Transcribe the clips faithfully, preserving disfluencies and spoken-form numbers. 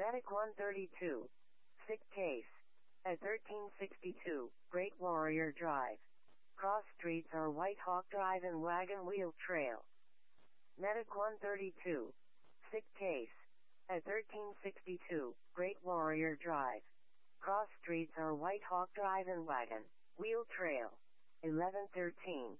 Medic one thirty-two. Sick case. At thirteen sixty-two, Great Warrior Drive. Cross streets are White Hawk Drive and Wagon Wheel Trail. Medic one thirty-two. Sick case. At thirteen sixty-two, Great Warrior Drive. Cross streets are White Hawk Drive and Wagon Wheel Trail. eleven thirteen.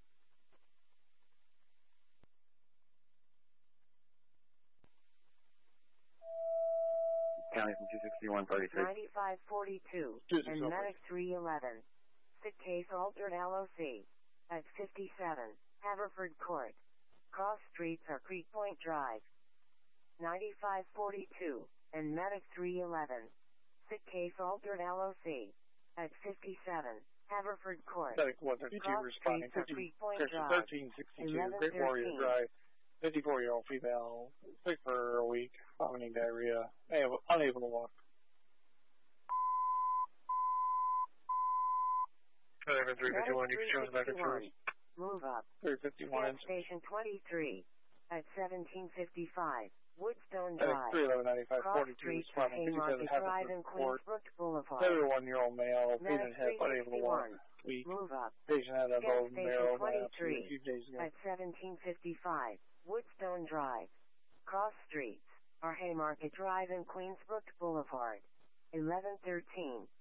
County from two sixty-one thirty-six. ninety-five forty-two. And Medic three eleven. Sick case altered L O C. At fifty-seven, Haverford Court. Cross streets are Creek Point Drive. ninety-five forty-two. And Medic three eleven. Sick case altered L O C. At fifty-seven, Haverford Court. Medic one thirty-two responding. thirteen sixty-two, Great Warrior Drive. fifty-four-year-old female, sick for a week, vomiting, diarrhea, unable, unable to walk. three fifty-one, you can show us back at yours. Move up. three fifty-one. Station twenty-three. At seventeen fifty-five, Woodstone Drive. three eleven ninety-five forty-two, responding. fifty-seven, Haverford Court. thirty-one-year-old male, feet and hip, unable to walk. Weak. Move up. Patient had a bone marrow mass a twenty-three. few days ago. At seventeen fifty-five, Woodstone Drive. Cross streets are Haymarket Drive and Queensbrook Boulevard. eleven thirteen.